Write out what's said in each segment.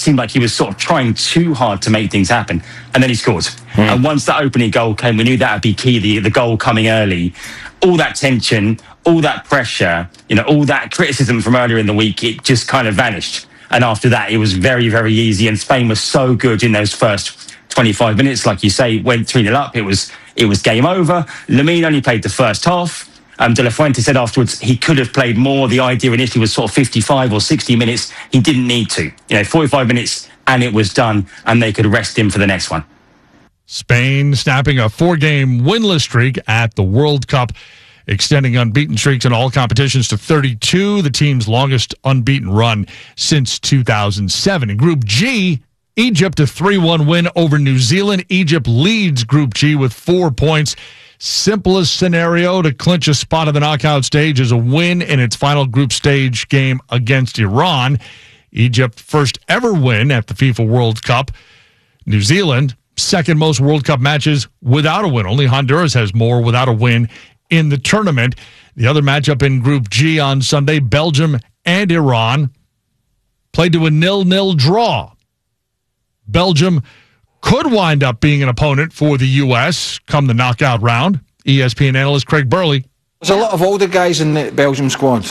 seemed like he was sort of trying too hard to make things happen. And then he scored. And once that opening goal came, we knew that would be key, the goal coming early. All that tension, all that pressure, all that criticism from earlier in the week, it just kind of vanished. And after that, it was very, very easy. And Spain was so good in those first 25 minutes. Like you say, went 3-0 up. It was game over. Lamine only played the first half. De La Fuente said afterwards he could have played more. The idea initially was sort of 55 or 60 minutes. He didn't need to. 45 minutes and it was done, and they could rest him for the next one. Spain snapping a 4-game winless streak at the World Cup, extending unbeaten streaks in all competitions to 32, the team's longest unbeaten run since 2007. In Group G, Egypt a 3-1 win over New Zealand. Egypt leads Group G with 4 points. Simplest scenario to clinch a spot in the knockout stage is a win in its final group stage game against Iran. Egypt first ever win at the FIFA World Cup. New Zealand, second most World Cup matches without a win. Only Honduras has more without a win in the tournament. The other matchup in Group G on Sunday, Belgium and Iran played to a 0-0 draw. Belgium could wind up being an opponent for the U.S. come the knockout round. ESPN analyst Craig Burley. There's a lot of older guys in the Belgium squad.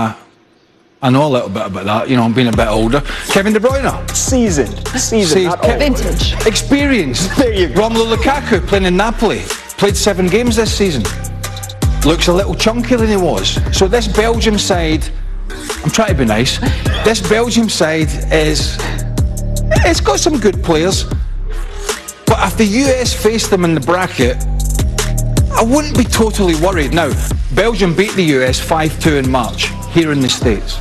I know a little bit about that. I'm being a bit older. Kevin De Bruyne. Seasoned, not old. Vintage. Experience. There you go. Romelu Lukaku playing in Napoli. Played 7 games this season. Looks a little chunkier than he was. So this Belgium side, I'm trying to be nice. This Belgium side it's got some good players. But if the US faced them in the bracket, I wouldn't be totally worried. Now, Belgium beat the US 5-2 in March here in the States.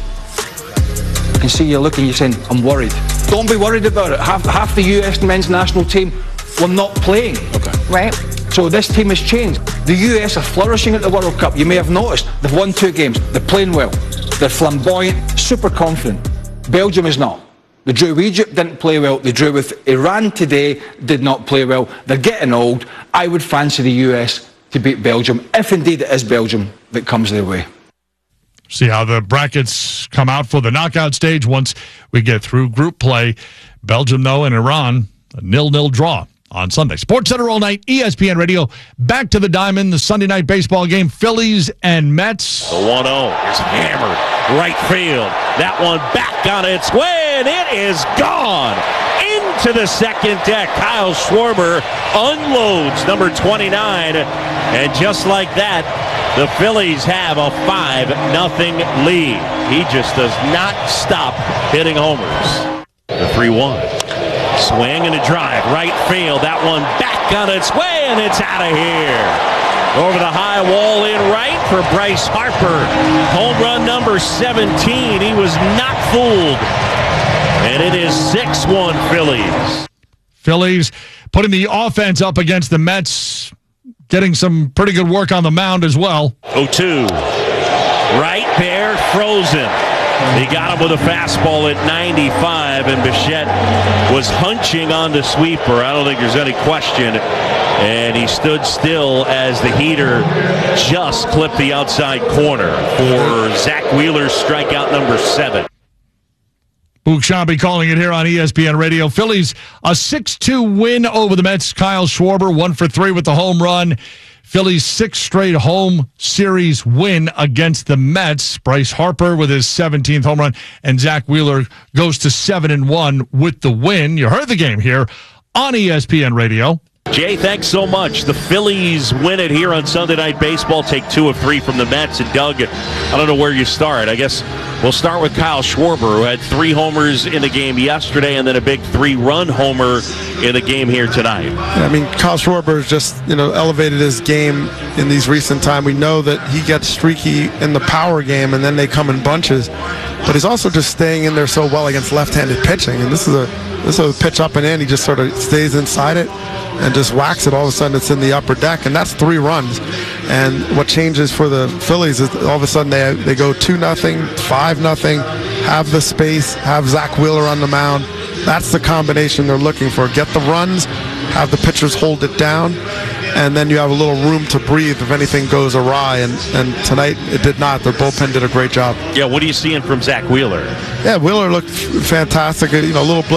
I can see you looking, you're saying, I'm worried. Don't be worried about it. Half the US men's national team were not playing. Okay. Right. So this team has changed. The US are flourishing at the World Cup. You may have noticed they've won 2 games. They're playing well. They're flamboyant, super confident. Belgium is not. They drew with Egypt, didn't play well. They drew with Iran today, did not play well. They're getting old. I would fancy the US to beat Belgium, if indeed it is Belgium that comes their way. See how the brackets come out for the knockout stage once we get through group play. Belgium, though, and Iran, a 0-0 draw on Sunday. Sports Center all night, ESPN Radio. Back to the diamond, the Sunday night baseball game, Phillies and Mets. The 1-0 is hammered. Right field. That one back on its way, and it is gone. Into the second deck. Kyle Schwarber unloads number 29. And just like that, the Phillies have a 5-0 lead. He just does not stop hitting homers. The 3-1. Swing and a drive. Right field. That one back on its way, and it's out of here. Over the high wall in right for Bryce Harper. Home run number 17. He was not fooled. And it is 6-1 Phillies. Phillies putting the offense up against the Mets, getting some pretty good work on the mound as well. 0-2. Right there, frozen. He got him with a fastball at 95, and Bichette was hunching on the sweeper. I don't think there's any question. And he stood still as the heater just clipped the outside corner for Zach Wheeler's strikeout number 7. Boog Sciambi calling it here on ESPN Radio. Phillies, a 6-2 win over the Mets. Kyle Schwarber, 1 for 3 with the home run. Phillies' 6th straight home series win against the Mets. Bryce Harper with his 17th home run, and Zach Wheeler goes to 7-1 with the win. You heard the game here on ESPN Radio. Jay, thanks so much. The Phillies win it here on Sunday Night Baseball, take 2 of 3 from the Mets. And Doug, I don't know where you start. I guess we'll start with Kyle Schwarber, who had 3 homers in the game yesterday and then a big 3-run homer in the game here tonight. Yeah, I mean, Kyle Schwarber has just, elevated his game in these recent times. We know that he gets streaky in the power game and then they come in bunches. But he's also just staying in there so well against left-handed pitching. And this is a pitch up and in. He just sort of stays inside it and just whacks it. All of a sudden it's in the upper deck, and that's 3 runs. And what changes for the Phillies is all of a sudden they go 2-0, 5-0, have the space, have Zach Wheeler on the mound. That's the combination they're looking for. Get the runs, have the pitchers hold it down, and then you have a little room to breathe if anything goes awry. And tonight it did not. Their bullpen did a great job. Yeah, what are you seeing from Zach Wheeler? Yeah, Wheeler looked fantastic. A little